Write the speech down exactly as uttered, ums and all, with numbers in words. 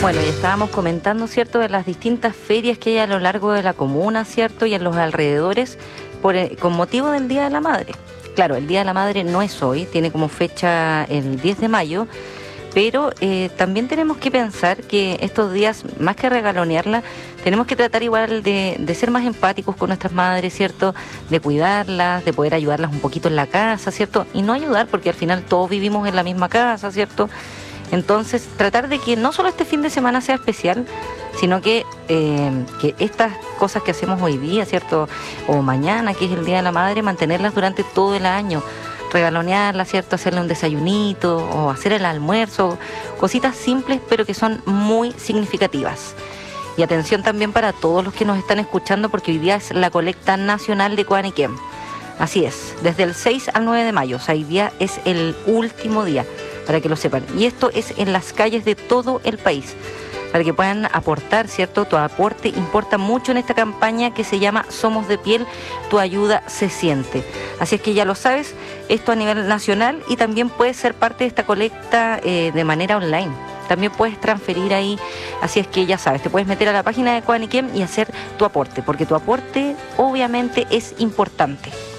Bueno, y estábamos comentando, ¿cierto?, de las distintas ferias que hay a lo largo de la comuna, ¿cierto?, y en los alrededores, por, eh, con motivo del Día de la Madre. Claro, el Día de la Madre no es hoy, tiene como fecha el diez de mayo, pero eh, también tenemos que pensar que estos días, más que regalonearla, tenemos que tratar igual de, de ser más empáticos con nuestras madres, ¿cierto?, de cuidarlas, de poder ayudarlas un poquito en la casa, ¿cierto?, y no ayudar porque al final todos vivimos en la misma casa, ¿cierto?, entonces, tratar de que no solo este fin de semana sea especial, sino que, eh, que estas cosas que hacemos hoy día, ¿cierto?, o mañana, que es el Día de la Madre, mantenerlas durante todo el año, regalonearlas, ¿cierto?, hacerle un desayunito o hacer el almuerzo, cositas simples pero que son muy significativas. Y atención también para todos los que nos están escuchando, porque hoy día es la colecta nacional de Coaniquem. Así es, desde el seis al nueve de mayo, o sea, hoy día es el último día, para que lo sepan. Y esto es en las calles de todo el país, para que puedan aportar, ¿cierto? Tu aporte importa mucho en esta campaña que se llama Somos de Piel, tu ayuda se siente. Así es que ya lo sabes, esto a nivel nacional, y también puedes ser parte de esta colecta eh, de manera online. También puedes transferir ahí, así es que ya sabes, te puedes meter a la página de Coaniquem y hacer tu aporte, porque tu aporte obviamente es importante.